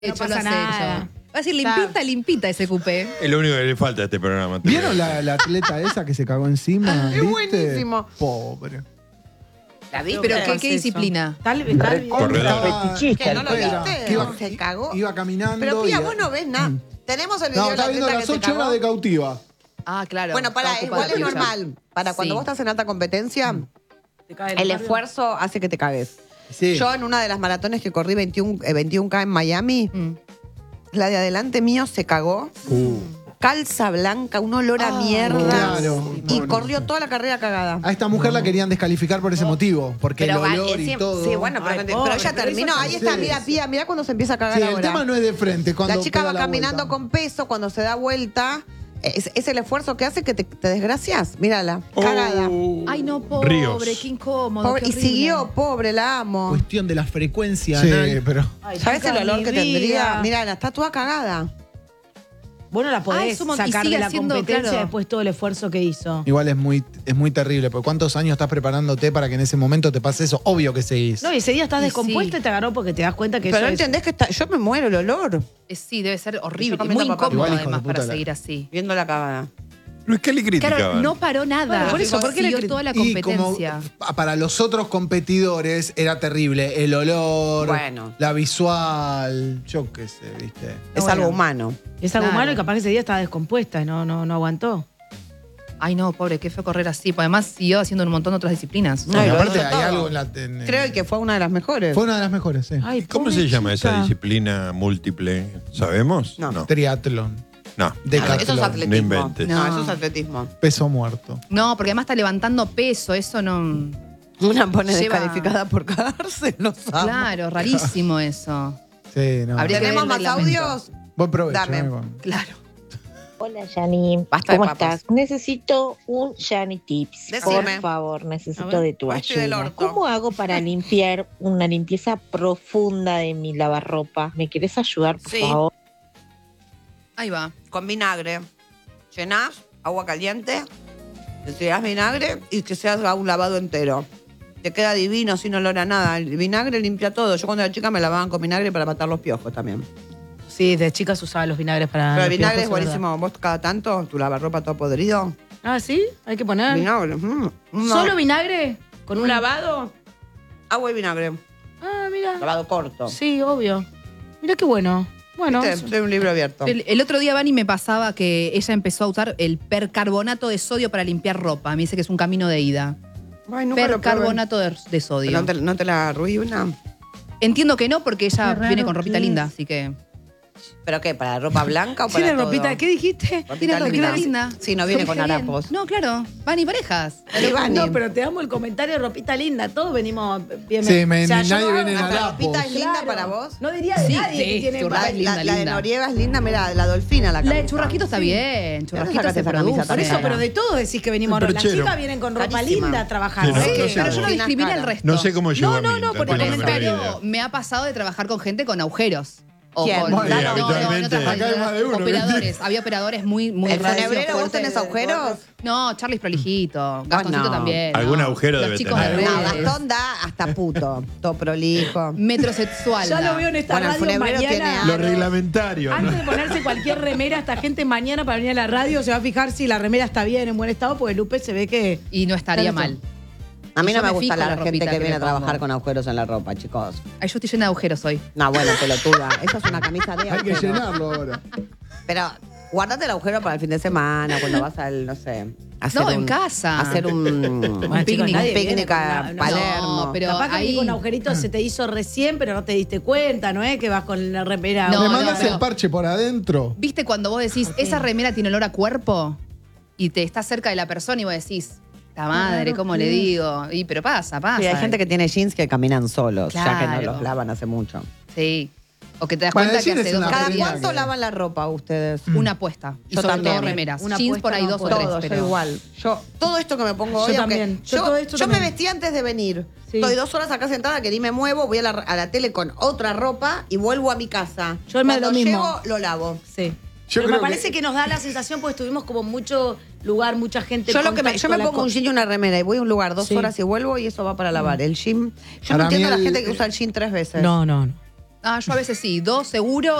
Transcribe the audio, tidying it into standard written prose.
No pasa nada. Va a decir limpita ese cupé. Es lo único que le falta a este programa. ¿Vieron la atleta esa que se cagó encima? Es ¿Viste? buenísimo. Pobre. ¿La viste? ¿Pero qué disciplina? Corredor. ¿Que no lo viste? Que iba, Se cagó. Iba caminando. Pero Pía, y- vos no ves nada. Tenemos el video No, de la estaba viendo atleta las que se 8 horas cagó. de cautiva. Ah, claro. Bueno, Estaba ocupada igual es ella. normal. Para cuando Sí. vos estás en alta competencia, el esfuerzo hace que te cagues. Sí. Yo en una de las maratones que corrí 21K en Miami, la de adelante mío se cagó. Calza blanca, un olor a mierda. claro. Y Pobre. corrió toda la carrera cagada. A esta mujer la querían descalificar por ese motivo. Porque el olor y todo. Sí, bueno, pero ella terminó. Ahí está, Sí. mira, Pía, mira cuando se empieza a cagar Sí, ahora. el tema no es de frente. Cuando La chica pega va caminando vuelta. con peso, cuando se da vuelta, es el esfuerzo que hace que te desgracias. Mírala, cagada. Ay, no, pobre, Ríos. qué incómodo. Pobre, qué y horrible. siguió, pobre, la amo. Cuestión de la frecuencia Sí, anal. pero. ¿Sabes el olor que tendría? Mírala, está toda cagada. Vos no la Ah, podés es un y sacar sigue de la haciendo, competencia claro. después todo el esfuerzo que hizo. Igual es muy terrible. Porque ¿cuántos años estás preparándote para que en ese momento te pase eso? Obvio que seguís. No, y ese día estás Y descompuesta sí. y te agarró porque te das cuenta que Pero eso no es... entendés que yo me muero el olor Sí, debe ser horrible. Yo Muy comiendo papá. incómodo, Igual, hijo de además, puta, para la- seguir así. viendo la cagada. Pero es que le criticaban. Claro, no paró nada. Bueno, por eso, ¿por qué le siguió toda la Y como competencia? para los otros competidores era terrible. El olor, Bueno. la visual, yo qué sé, ¿viste? Es algo humano. Es algo Claro. humano y capaz que ese día estaba descompuesta y no aguantó. Ay, no, pobre, qué fue correr así. Pues además siguió haciendo un montón de otras disciplinas. No, y lo aparte hizo hay todo. algo en la. Creo que fue una de las mejores. Fue una de las mejores, sí. Ay, ¿Cómo se pobrecita. llama esa disciplina múltiple? ¿Sabemos? No. Triatlón. No. Decatlón. Eso es atletismo. No inventes. No, No. eso es atletismo. Peso muerto. No, porque además está levantando peso, eso no... Una pone Lleva- descalificada por cagarse, lo sabe. Claro, rarísimo eso. Sí, no. Habría que ¿Tenemos ver el más reglamento. audios? Buen provecho. Dame. Con- Claro. Hola, Yani. Basta de ¿Cómo papas. estás? Necesito un Yani Tips. Decime. Por favor, A necesito ver, de tu estoy del ayuda. orto. ¿Cómo hago para limpiar una limpieza profunda de mi lavarropa? ¿Me querés ayudar, por Sí. favor? Ahí va. Con vinagre. Llenás, agua caliente, le tirás vinagre y que se haga un lavado entero. Te queda divino, sin olor a nada. El vinagre limpia todo. Yo cuando era chica me lavaban con vinagre para matar los piojos también. Sí, de chicas usaba los vinagres para... Pero el los vinagre piojos, es buenísimo. Vos cada tanto, tu lavarropa todo podrido. ¿verdad? Ah, ¿sí? Hay que poner... Vinagre. No. ¿Solo vinagre? ¿Con un lavado? Agua y vinagre. Ah, mira. Lavado corto. Sí, obvio. Mira qué bueno. Bueno, ¿Viste? Soy un libro abierto. El otro día Vani me pasaba que ella empezó a usar el percarbonato de sodio para limpiar ropa. Me dice que es un camino de ida. Ay, nunca lo probé. Percarbonato de sodio. ¿No te la arruina? Entiendo que no, porque ella Qué raro viene con ropita que linda, es. así que... ¿Pero qué? ¿Para ropa blanca o para tiene todo? ropita. ¿Qué dijiste? Ropita Tiene ropita linda. linda. Sí, no viene con Bien. harapos. No, claro. Vani parejas. Sí, Vani. No, pero te damos el comentario ropita linda. Todos venimos bien. Sí, yo nadie no viene en hago- ¿La harapos. ropita es linda Claro. para vos? No diría de Sí, nadie que sí, tiene... churrasco. La, linda, la de linda. Noriega es linda, mira, la dolfina la La de camisa. churrasquito está bien. Churrasquito sacaste se esa camisa produce. Por eso, Cara. pero de todos decís que venimos... El Las perchero. chicas vienen con ropa Carísima. linda a trabajar. Sí, no, Sí, no sé. Pero yo no Finas discrimino el caras. resto. No sé cómo llegó No, a no, mí. no, por el tengo la menor comentario idea. me ha pasado de trabajar con gente con agujeros. O ¿Quién? con Bueno, no, habitualmente. en otras Acá hay más de uno, operadores. ¿viste? Había operadores muy ¿El raros, funebrero vos fuertes. tenés agujeros? No, Charlie es prolijito. Gastoncito no. también. Algún no. agujero Los debe chicos tener. de No, redes. Gastón da hasta puto. Todo prolijo. Metrosexual. Ya da. lo veo en esta Bueno, el radio funebrero tiene mañana. Lo aros. reglamentario, ¿no? Antes de ponerse cualquier remera, esta gente mañana para venir a la radio se va a fijar si la remera está bien, en buen estado, porque Lupe se ve que... Y no estaría Claro. mal. A mí Y no yo me me gusta fijo la la gente ropita que que viene me a trabajar pongo. con agujeros en la ropa, chicos. Ay, yo estoy llena de agujeros hoy. No, bueno, pelotuda. Eso es una camisa de Hay que agujero. llenarlo ahora. Pero guardate el agujero para el fin de semana, cuando vas al, no sé, hacer No, en casa. hacer un Bueno, chicos, picnic, nadie un picnic viene a con- no, Palermo. pero Capaz que ahí- con agujeritos se te hizo recién, pero no te diste cuenta, ¿no es? Que vas con la remera... No, ¿Le no, mandas no. el parche por adentro? ¿Viste cuando vos decís, esa remera tiene olor a cuerpo? Y te estás cerca de la persona y vos decís, la madre, Claro, ¿cómo sí. le digo? Y pero pasa. Sí, hay gente que tiene jeans que caminan solos, ya que no Claro. los lavan hace mucho. Sí. O que te das Bueno, cuenta que decir hace es 2 o una 3 ¿Cada realidad días. cuánto que- lavan la ropa ustedes? Una puesta. Y Yo sobre también. todo remeras. Una Jeans puesta por ahí no 2 o puedo. 3. Todo, Pero yo igual. Todo esto que me pongo Yo hoy, también. aunque Yo todo esto yo me también. vestí antes de venir. Sí. Estoy 2 horas acá sentada que ni me muevo, voy a la tele con otra ropa y vuelvo a mi casa. Yo me Cuando lo mismo. llego, lo lavo. Sí. Yo Pero me creo parece que nos da la sensación porque estuvimos como mucho lugar, mucha gente. Yo, en yo me contacto, pongo la un jean y una remera y voy a un lugar 2 Sí. horas y vuelvo y eso va para lavar. El jean. Yo Para no entiendo mí a la el- gente que usa el jean 3 veces. No, no, no. Ah, yo a veces sí, 2 seguro.